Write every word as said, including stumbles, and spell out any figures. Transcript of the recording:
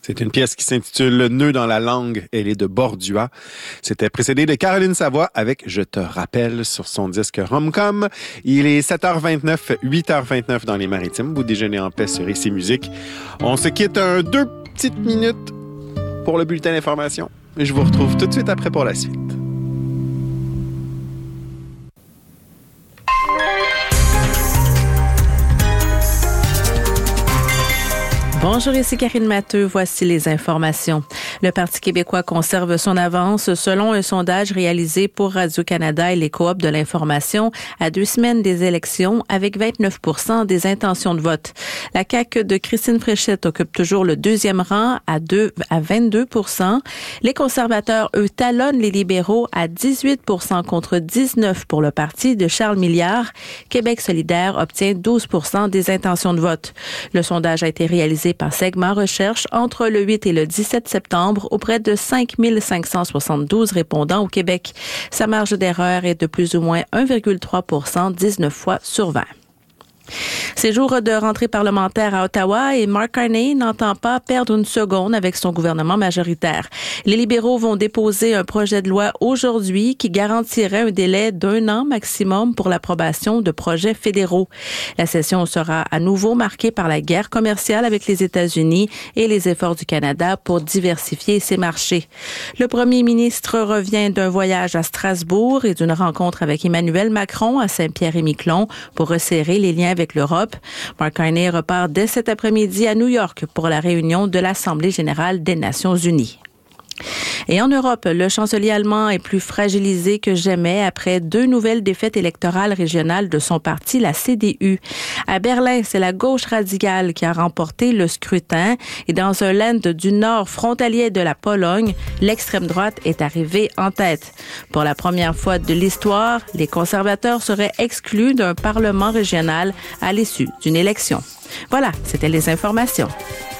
C'est une pièce qui s'intitule « Nœud dans la langue ». Elle est de Bordua. C'était précédé de Caroline Savoie avec « Je te rappelle » sur son disque Rom-Com. Il est sept heures vingt-neuf, huit heures vingt-neuf dans les Maritimes. Vous déjeunez en paix sur Ici Musique. On se quitte un deux petites minutes pour le bulletin d'information. Je vous retrouve tout de suite après pour la suite. Bonjour, ici Karine Matteux. Voici les informations. Le Parti québécois conserve son avance selon un sondage réalisé pour Radio-Canada et les coops de l'information à deux semaines des élections avec vingt-neuf pour cent des intentions de vote. La C A Q de Christine Fréchette occupe toujours le deuxième rang à, deux, à vingt-deux pour cent. Les conservateurs, eux, talonnent les libéraux à dix-huit pour cent contre dix-neuf pour cent pour le parti de Charles Milliard. Québec solidaire obtient douze pour cent des intentions de vote. Le sondage a été réalisé par Segment Recherche entre le huit et le dix-sept septembre auprès de cinq mille cinq cent soixante-douze répondants au Québec. Sa marge d'erreur est de plus ou moins un virgule trois pour cent, dix-neuf fois sur vingt. C'est jour de rentrée parlementaire à Ottawa et Mark Carney n'entend pas perdre une seconde avec son gouvernement majoritaire. Les libéraux vont déposer un projet de loi aujourd'hui qui garantirait un délai d'un an maximum pour l'approbation de projets fédéraux. La session sera à nouveau marquée par la guerre commerciale avec les États-Unis et les efforts du Canada pour diversifier ses marchés. Le premier ministre revient d'un voyage à Strasbourg et d'une rencontre avec Emmanuel Macron à Saint-Pierre-et-Miquelon pour resserrer les liens avec l'Europe. Mark Carney repart dès cet après-midi à New York pour la réunion de l'Assemblée générale des Nations unies. Et en Europe, le chancelier allemand est plus fragilisé que jamais après deux nouvelles défaites électorales régionales de son parti, la C D U. À Berlin, c'est la gauche radicale qui a remporté le scrutin et dans un land du nord frontalier de la Pologne, l'extrême droite est arrivée en tête. Pour la première fois de l'histoire, les conservateurs seraient exclus d'un parlement régional à l'issue d'une élection. Voilà, c'était les informations.